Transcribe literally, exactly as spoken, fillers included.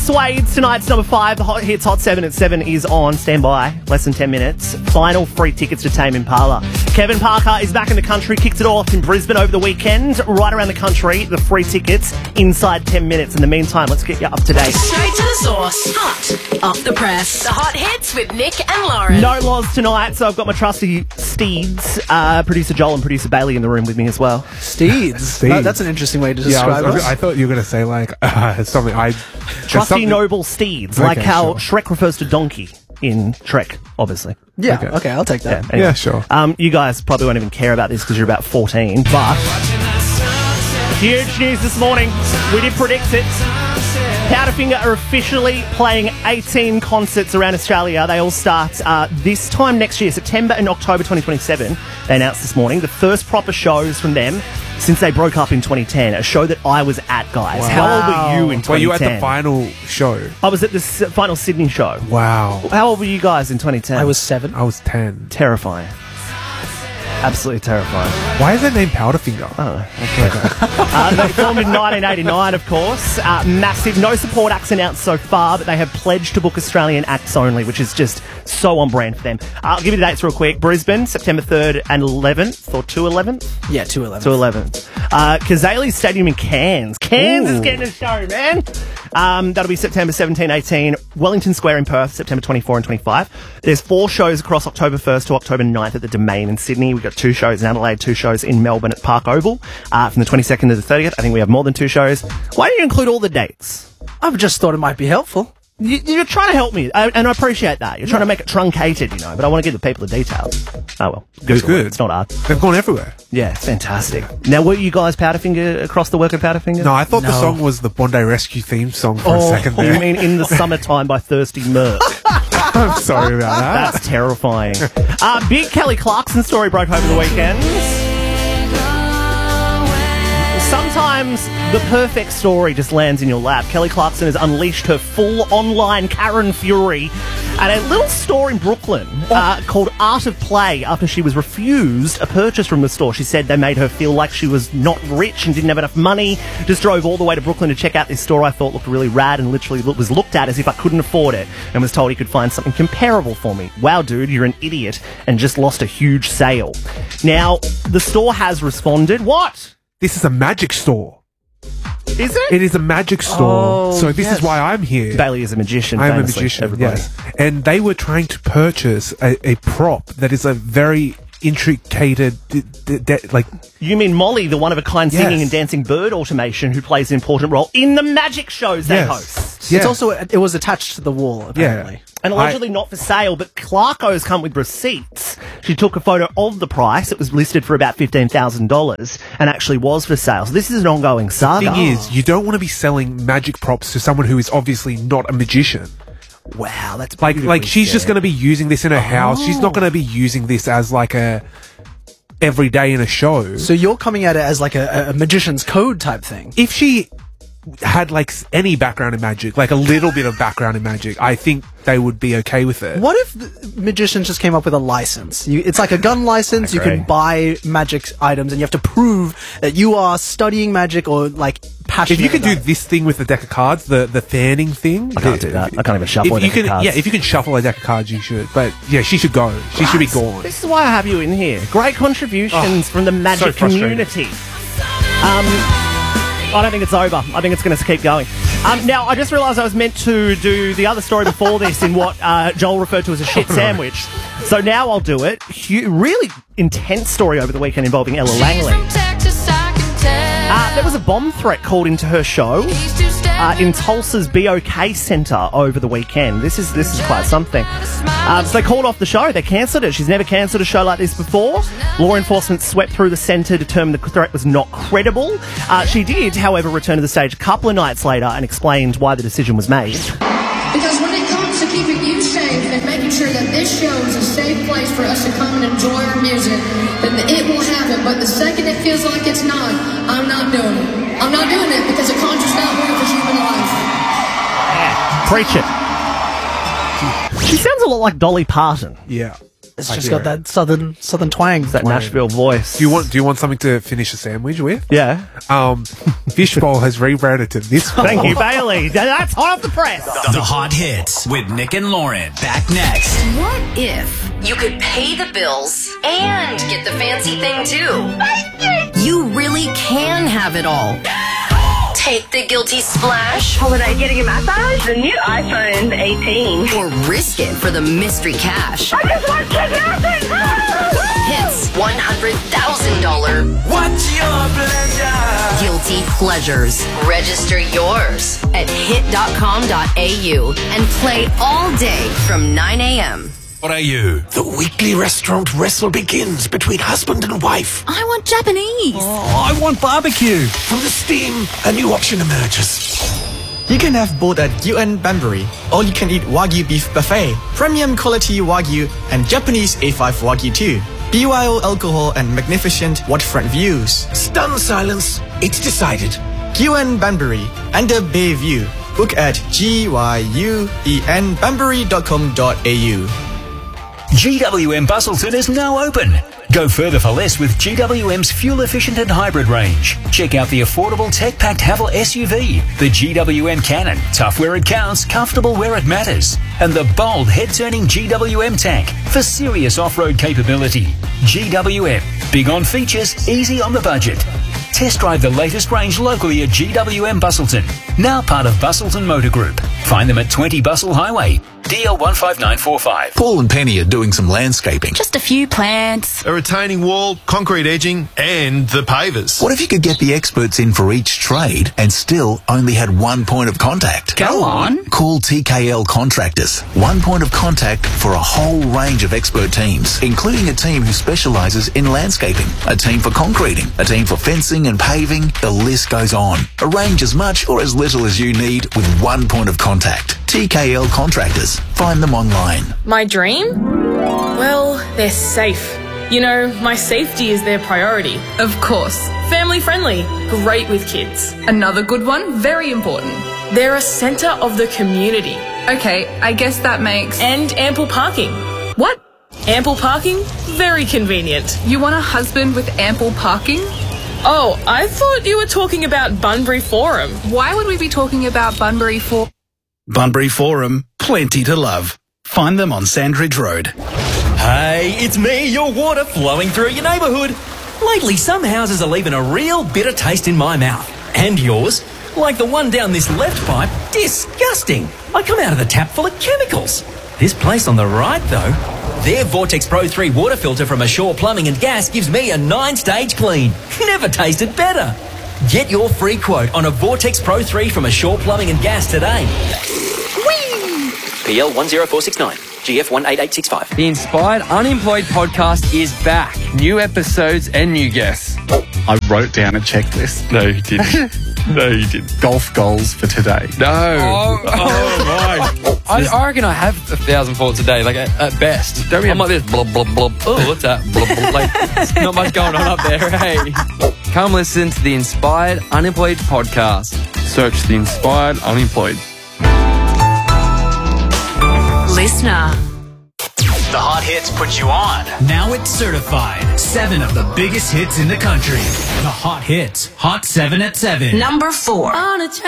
Suede's tonight's number five. The Hot Hits Hot seven at seven is on. Stand by. Less than ten minutes. Final free tickets to Tame Impala. Kevin Parker is back in the country. Kicked it off in Brisbane over the weekend. Right around the country. The free tickets inside ten minutes. In the meantime, let's get you up to date. Straight to the source. Hot off the press. The Hot Hits with Nick and Lauren. No laws tonight, so I've got my trusty steeds, uh, producer Joel and producer Bailey in the room with me as well. Steeds. Steeds. That, that's an interesting way to Yeah, I, describe was, I, was, us. I thought you were going to say like uh, something. I Trusty something- noble steeds, Okay, like how sure. Shrek refers to donkey in Shrek, obviously. yeah, okay. okay. I'll take that. Yeah, anyway. Yeah, sure. Um, you guys probably won't even care about this because you're about fourteen, but huge news this morning. We did predict it. Powderfinger are officially playing eighteen concerts around Australia. They all start uh, this time next year, September and October twenty twenty-seven. They announced this morning the first proper shows from them since they broke up in twenty ten. A show that I was at, guys. Wow. How old were you in Were twenty ten? you at the final show? I was at the s- final Sydney show. Wow. How old were you guys in twenty ten? I was seven. I was ten. terrifying. Absolutely terrifying. Why is their name Powderfinger? Uh, they formed in nineteen eighty-nine, of course. Uh, massive. No support acts announced so far, but they have pledged to book Australian acts only, which is just so on brand for them. Uh, I'll give you the dates real quick. Brisbane, September third and eleventh, or two eleventh? Yeah, two eleven. two eleventh. Uh, Kazali Stadium in Cairns. Cairns Ooh. is getting a show, man. Um, that'll be September seventeenth, eighteen. Wellington Square in Perth, September twenty-fourth and twenty-fifth. There's four shows across October first to October ninth at the Domain in Sydney. We've got two shows in Adelaide, two shows in Melbourne at Park Oval. Uh, from the twenty-second to the thirtieth, I think we have more than two shows. Why don't you include all the dates? I've just thought it might be helpful. You, you're trying to help me, I, and I appreciate that. You're trying to make it truncated, you know, but I want to give the people the details. Oh, well. Google good. it. It's not hard. They've gone everywhere. Yeah, fantastic. Now, were you guys Powderfinger across the work of Powderfinger? No, I thought the No. song was the Bondi Rescue theme song for a Oh, second there. you mean In the Summertime by Thirsty Merc? I'm sorry about that. That's terrifying. Uh, big Kelly Clarkson story broke over the weekend. Sometimes the perfect story just lands in your lap. Kelly Clarkson has unleashed her full online Karen fury at a little store in Brooklyn uh, called Art of Play after she was refused a purchase from the store. She said they made her feel like she was not rich and didn't have enough money. Just drove all the way to Brooklyn to check out this store I thought looked really rad and literally look, was looked at as if I couldn't afford it and was told he could find something comparable for me. Wow, dude, you're an idiot and just lost a huge sale. Now, the store has responded. What? This is a magic store. Is it? It is a magic store. Oh, so this yes. is why I'm here. Bailey is a magician. I'm a famously, magician, everybody. yes. And they were trying to purchase a, a prop that is a very intricated, d- d- d- like... You mean Molly, the one-of-a-kind Yes. singing and dancing bird automation who plays an important role in the magic shows they Yes. host? Yeah. It's also it was attached to the wall apparently. Yeah. And allegedly not for sale, but Clarko's come with receipts. She took a photo of the price. It was listed for about fifteen thousand dollars and actually was for sale. So this is an ongoing saga. thing is, you don't want to be selling magic props to someone who is obviously not a magician. Wow, that's Like, like she's just going to to be using this in her house. She's not going to be using this as like a every day in a show. So you're coming at it as like a, a magician's code type thing. If she had like s- any background in magic, like a little bit of background in magic, I think they would be okay with it. What if the magicians just came up with a license? You, it's like a gun license. You agree. can buy magic items, and you have to prove that you are studying magic or like passionate. If you can do about it. this thing with the deck of cards, the the fanning thing, I can't do that. I can't even shuffle If a you deck of can, cards. yeah, if you can shuffle a deck of cards, you should. But yeah, she should go. She should be gone. This is why I have you in here. Great contributions Oh, from the magic so frustrating. community. Um, I don't think it's over. I think it's going to keep going. Um, now, I just realised I was meant to do the other story before this in what uh, Joel referred to as a shit sandwich. So now I'll do it. Hu- really intense story over the weekend involving Ella Langley. Uh, there was a bomb threat called into her show uh, in Tulsa's B O K Centre over the weekend. This is this is quite something. Uh, so they called off the show. They cancelled it. She's never cancelled a show like this before. Law enforcement swept through the centre, determined the threat was not credible. Uh, she did, however, return to the stage a couple of nights later and explained why the decision was made. Because when it comes to keeping you safe and making sure that this show is a safe place for us to come and enjoy our music, then it will happen. But the second it feels like it's not, I'm not doing it. I'm not doing it because a concert's not worth a human life. Preach it. She sounds a lot like Dolly Parton. Yeah. It's just got that southern southern twang. That Nashville voice. Do you want? Do you want something to finish a sandwich with? Yeah. Um, Fishbowl has rebranded to this. Thank you, Bailey. That's hot off the press. The, the Hot Hits with Nick and Lauren. Back next. What if you could pay the bills and get the fancy thing too? You really can have it all. Take the guilty splash. Holiday getting a massage? The new iPhone eighteen. Or risk it for the mystery cash. I just want kidnapping! Hits one hundred thousand dollars. What's your pleasure? Guilty pleasures. Register yours at hit dot com dot a u and play all day from nine a.m. What are you? The weekly restaurant wrestle begins between husband and wife. I want Japanese. Oh, I want barbecue. From the steam, a new option emerges. You can have both at U N Banbury, or you can eat Wagyu beef buffet, premium quality Wagyu, and Japanese A five Wagyu too. B Y O alcohol and magnificent waterfront views. Stunned silence. It's decided. U N Banbury, under Bayview. Book at G Y U E N banbury dot com dot a u. G W M Busselton is now open. Go further for less with G W M's fuel-efficient and hybrid range. Check out the affordable tech-packed Haval S U V, the G W M Cannon, tough where it counts, comfortable where it matters, and the bold head-turning G W M tank for serious off-road capability. G W M, big on features, easy on the budget. Test drive the latest range locally at G W M Busselton, now part of Busselton Motor Group. Find them at twenty Bussell Highway, D L one five nine four five. Paul and Penny are doing some landscaping. Just a few plants. A retaining wall, concrete edging, and the pavers. What if you could get the experts in for each trade and still only had one point of contact? Go on. Call T K L Contractors. One point of contact for a whole range of expert teams, including a team who specialises in landscaping, a team for concreting, a team for fencing and paving. The list goes on. Arrange as much or as little as you need with one point of contact. T K L Contractors. Find them online. My dream? Well, they're safe. You know, my safety is their priority. Of course. Family friendly. Great with kids. Another good one, very important. They're a centre of the community. Okay, I guess that makes... And ample parking. What? Ample parking? Very convenient. You want a husband with ample parking? Oh, I thought you were talking about Bunbury Forum. Why would we be talking about Bunbury Forum? Bunbury Forum, plenty to love. Find them on Sandridge Road. Hey, it's me, your water flowing through your neighbourhood. Lately, some houses are leaving a real bitter taste in my mouth. And yours. Like the one down this left pipe. Disgusting. I come out of the tap full of chemicals. This place on the right, though, their Vortex Pro three water filter from Ashore Plumbing and Gas gives me a nine-stage clean. Never tasted better. Get your free quote on a Vortex Pro three from Ashore Plumbing and Gas today. Whee! P L one zero four six nine, G F one eight eight six five. The Inspired Unemployed podcast is back. New episodes and new guests. I wrote down a checklist. No, you didn't. No, you didn't. Golf goals for today. No. Oh, oh my. I, I reckon I have a thousand thoughts a day, like at, at best. Don't I'm like this, blub, blub, blub. Oh, what's that? Blub, blub. Like, there's not much going on up there, hey. Come listen to the Inspired Unemployed podcast. Search the Inspired Unemployed. Listener. The Hot Hits put you on. Now it's certified. Seven of the biggest hits in the country. The Hot Hits. Hot seven at seven. Number four. On a